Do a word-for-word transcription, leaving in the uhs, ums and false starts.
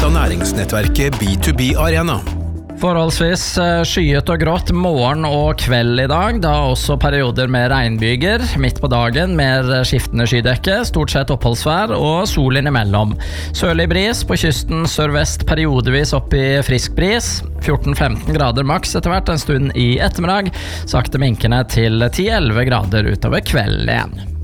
av næringsnettverket B to B Arena. Forholdsvis skyet og grått morgen og kveld i dag, da også perioder med regnbyger. Midt på dagen mer skiftende skydekke, stort sett oppholdsvær og sol innimellom. Sørlig bris på kysten sørvest periodevis opp i frisk bris. fjorten femten grader maks etter hvert en stund i ettermiddag, sakte minkende til ti elleve grader utover kvelden igjen.